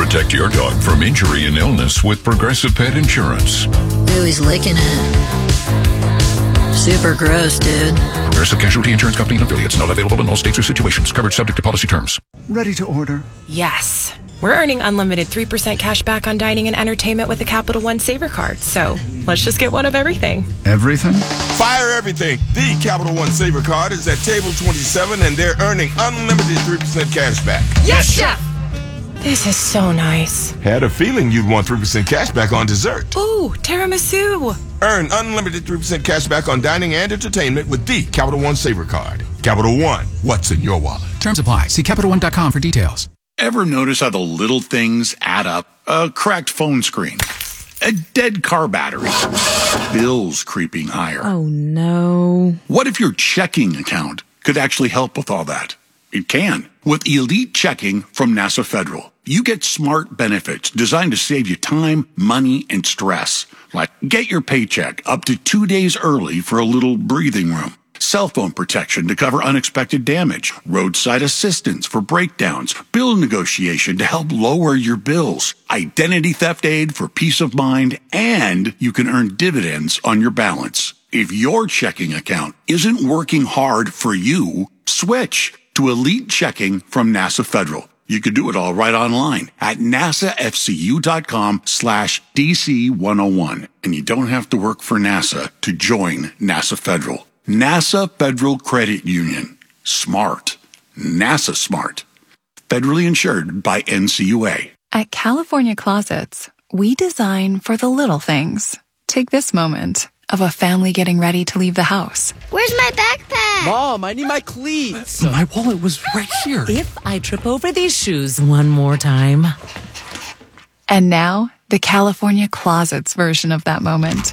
Protect your dog from injury and illness with Progressive Pet Insurance. Ooh, he's licking it. Super gross, dude. Progressive Casualty Insurance Company and affiliates. Not available in all states or situations. Covered subject to policy terms. Ready to order? Yes. We're earning unlimited 3% cash back on dining and entertainment with a Capital One Saver card. So let's just get one of everything. Everything? Fire everything. The Capital One Saver card is at table 27, and they're earning unlimited 3% cash back. Yes, Chef! This is so nice. Had a feeling you'd want 3% cash back on dessert. Ooh, tiramisu. Earn unlimited 3% cash back on dining and entertainment with the Capital One Saver card. Capital One, what's in your wallet? Terms apply. See CapitalOne.com for details. Ever notice how the little things add up? A cracked phone screen, a dead car battery, bills creeping higher. Oh, no. What if your checking account could actually help with all that? It can. With Elite Checking from NASA Federal, you get smart benefits designed to save you time, money, and stress. Like get your paycheck up to 2 days early for a little breathing room. Cell phone protection to cover unexpected damage, roadside assistance for breakdowns, bill negotiation to help lower your bills, identity theft aid for peace of mind, and you can earn dividends on your balance. If your checking account isn't working hard for you, switch to Elite Checking from NASA Federal. You can do it all right online at nasafcu.com/DC101. And you don't have to work for NASA to join NASA Federal. NASA Federal Credit Union. Smart. NASA smart. Federally insured by NCUA. At California Closets, we design for the little things. Take this moment of a family getting ready to leave the house. Where's my backpack? Mom, I need my cleats. My wallet was right here. If I trip over these shoes one more time. And now, the California Closets version of that moment.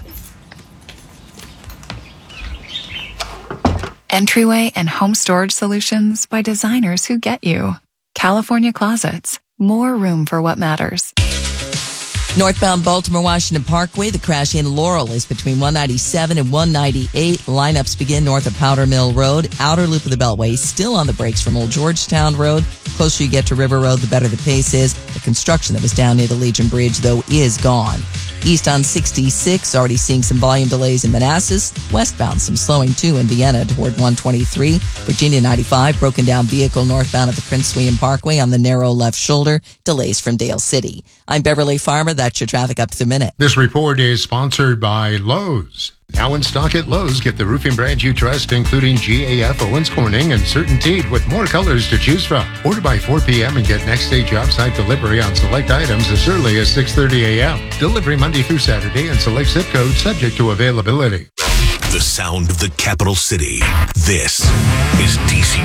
Entryway and home storage solutions by designers who get you. California Closets. More room for what matters. Northbound Baltimore-Washington Parkway, the crash in Laurel is between 197 and 198. Lineups begin north of Powder Mill Road. Outer loop of the Beltway still on the brakes from Old Georgetown Road. Closer you get to River Road, the better the pace is. The construction that was down near the Legion Bridge, though, is gone. East on 66, already seeing some volume delays in Manassas. Westbound, some slowing too in Vienna toward 123. Virginia 95, broken down vehicle northbound at the Prince William Parkway on the narrow left shoulder. Delays from Dale City. I'm Beverly Farmer. That's your traffic up to the minute. This report is sponsored by Lowe's. Now in stock at Lowe's, get the roofing brand you trust, including GAF, Owens Corning, and CertainTeed with more colors to choose from. Order by 4 p.m. and get next day job site delivery on select items as early as 6:30 a.m. Delivery Monday through Saturday and select zip codes subject to availability. The sound of the capital city. This is DC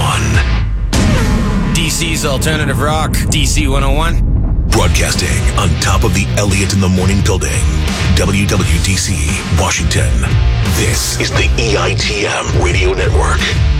101. DC's alternative rock, DC 101. Broadcasting on top of the Elliott in the Morning building. WWDC, Washington. This is the EITM Radio Network.